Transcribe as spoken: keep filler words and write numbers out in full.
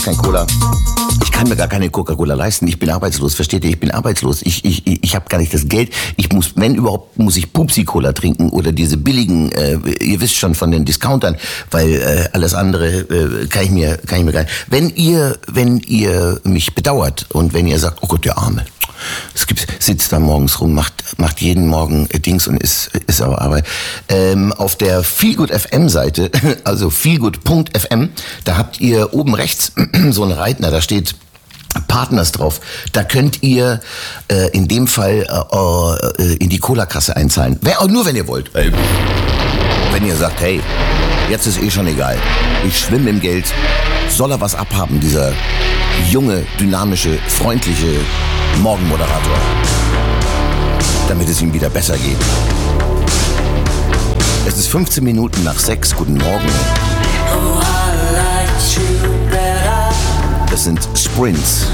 kein Cola. Ich kann mir gar keine Coca-Cola leisten. Ich bin arbeitslos, versteht ihr? Ich bin arbeitslos. Ich ich ich habe gar nicht das Geld. Ich muss, wenn überhaupt, muss ich Pupsi-Cola trinken oder diese billigen, äh, ihr wisst schon, von den Discountern, weil äh, alles andere äh, kann ich mir kann ich mir gar nicht. Wenn ihr wenn ihr mich bedauert und wenn ihr sagt, oh Gott, der Arme. Es gibt, sitzt da morgens rum, macht, macht jeden Morgen Dings und ist, ist aber Arbeit. Ähm, auf der Feelgood F M Seite, also feelgood Punkt f m, da habt ihr oben rechts so einen Reitner, da steht Partners drauf. Da könnt ihr äh, in dem Fall äh, äh, in die Cola-Kasse einzahlen. Wer, nur wenn ihr wollt. Äh, wenn ihr sagt, hey, jetzt ist eh schon egal. Ich schwimme im Geld. Soll er was abhaben, dieser junge, dynamische, freundliche Morgenmoderator, damit es ihm wieder besser geht. Es ist fünfzehn Minuten nach sechs. Guten Morgen. Das sind Sprints.